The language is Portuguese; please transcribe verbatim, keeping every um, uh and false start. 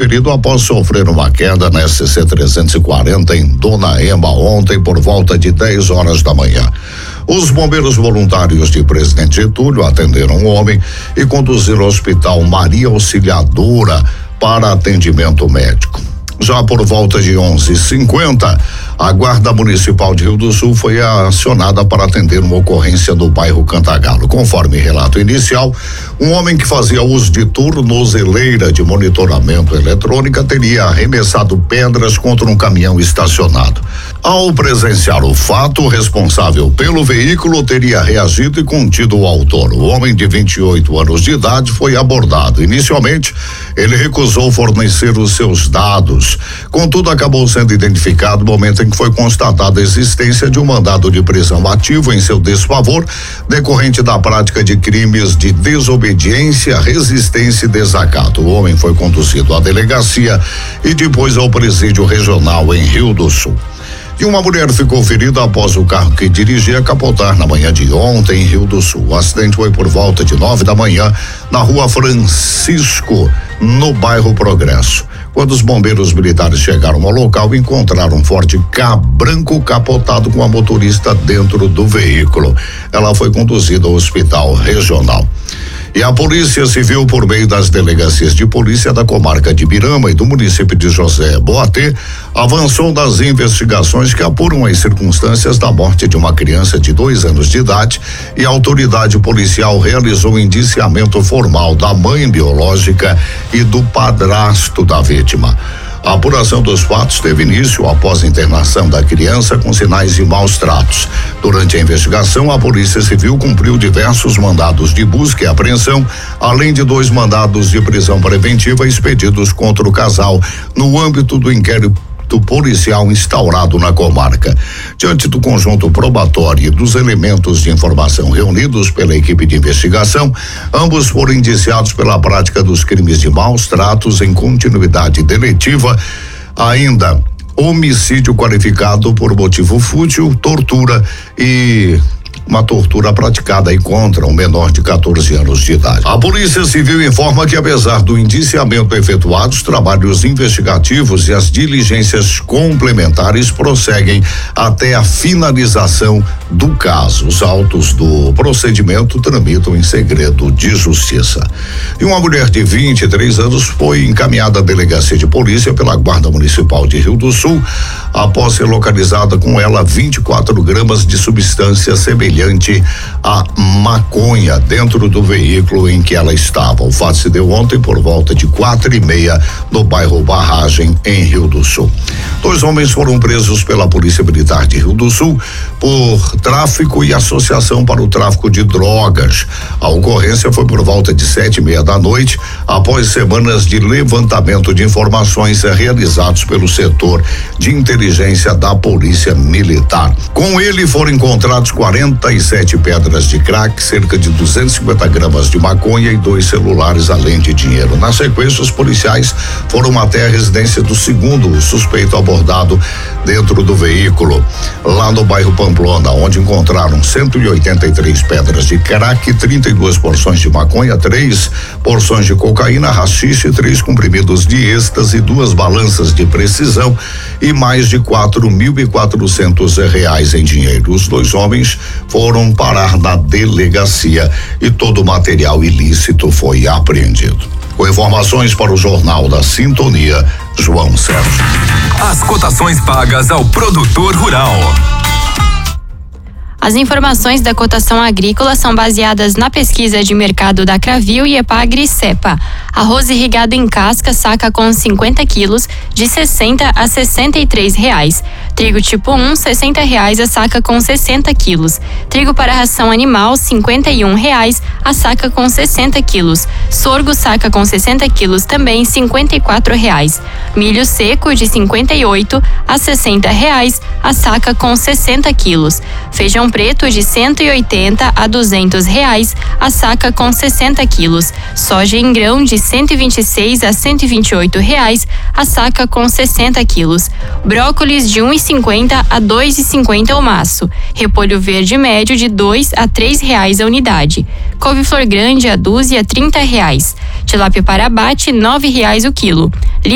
ferido após sofrer uma queda na S C trezentos e quarenta em Dona Ema ontem por volta de dez horas da manhã. Os bombeiros voluntários de Presidente Getúlio atenderam o homem e conduziram ao Hospital Maria Auxiliadora para atendimento médico. Já por volta de onze e cinquenta, a Guarda Municipal de Rio do Sul foi acionada para atender uma ocorrência no bairro Cantagalo. Conforme relato inicial, um homem que fazia uso de tornozeleira de monitoramento eletrônica teria arremessado pedras contra um caminhão estacionado. Ao presenciar o fato, o responsável pelo veículo teria reagido e contido o autor. O homem de vinte e oito anos de idade foi abordado. Inicialmente, ele recusou fornecer os seus dados. Contudo, acabou sendo identificado no momento em que foi constatada a existência de um mandado de prisão ativo em seu desfavor, decorrente da prática de crimes de desobediência, resistência e desacato. O homem foi conduzido à delegacia e depois ao presídio regional em Rio do Sul. E uma mulher ficou ferida após o carro que dirigia capotar na manhã de ontem em Rio do Sul. O acidente foi por volta de nove da manhã na rua Francisco, no bairro Progresso. Quando os bombeiros militares chegaram ao local, encontraram um Ford Ka branco capotado com a motorista dentro do veículo. Ela foi conduzida ao hospital regional. E a Polícia Civil, por meio das delegacias de polícia da comarca de Birama e do município de José Boatê, avançou nas investigações que apuram as circunstâncias da morte de uma criança de dois anos de idade, e a autoridade policial realizou o indiciamento formal da mãe biológica e do padrasto da vítima. A apuração dos fatos teve início após a internação da criança com sinais de maus tratos. Durante a investigação, a Polícia Civil cumpriu diversos mandados de busca e apreensão, além de dois mandados de prisão preventiva expedidos contra o casal no âmbito do inquérito policial instaurado na comarca. Diante do conjunto probatório e dos elementos de informação reunidos pela equipe de investigação, ambos foram indiciados pela prática dos crimes de maus tratos em continuidade deletiva, ainda homicídio qualificado por motivo fútil, tortura e uma tortura praticada aí contra um menor de quatorze anos de idade. A Polícia Civil informa que, apesar do indiciamento efetuado, os trabalhos investigativos e as diligências complementares prosseguem até a finalização do caso. Os autos do procedimento tramitam em segredo de justiça. E uma mulher de vinte e três anos foi encaminhada à delegacia de polícia pela Guarda Municipal de Rio do Sul após ser localizada com ela vinte e quatro gramas de substância semelhante a maconha dentro do veículo em que ela estava. O fato se deu ontem por volta de quatro e meia no bairro Barragem, em Rio do Sul. Dois homens foram presos pela Polícia Militar de Rio do Sul por tráfico e associação para o tráfico de drogas. A ocorrência foi por volta de sete e meia da noite, após semanas de levantamento de informações realizados pelo setor de inteligência da Polícia Militar. Com ele foram encontrados quarenta e sete pedras de crack, cerca de duzentos e cinquenta gramas de maconha e dois celulares, além de dinheiro. Na sequência, os policiais foram até a residência do segundo suspeito abordado dentro do veículo, lá no bairro Pamplona, onde encontraram cento e oitenta e três pedras de crack, trinta e duas porções de maconha, três porções de cocaína, haxixe, três comprimidos de êxtase, duas balanças de precisão e mais de quatro mil e quatrocentos reais em dinheiro. Os dois homens foram parar na delegacia e todo o material ilícito foi apreendido. Com informações para o Jornal da Sintonia, João Sérgio. As cotações pagas ao produtor rural. As informações da cotação agrícola são baseadas na pesquisa de mercado da Cravil e Epagri Cepa. Arroz irrigado em casca, saca com cinquenta quilos, de sessenta a sessenta e três reais. Trigo tipo um, sessenta reais a saca com sessenta quilos. Trigo para ração animal, cinquenta e um reais a saca com sessenta quilos. Sorgo saca com sessenta quilos, também cinquenta e quatro reais. Milho seco de cinquenta e oito a sessenta reais a saca com sessenta quilos. Feijão preto de cento e oitenta a duzentos reais a saca com sessenta quilos. Soja em grão de cento e vinte e seis a cento e vinte e oito reais a saca com sessenta quilos. Brócolis de um e cinquenta a dois e cinquenta o maço. Repolho verde médio de dois a três reais a unidade. Couve-flor grande a dúzia trinta reais. Tilápia para abate nove reais o quilo.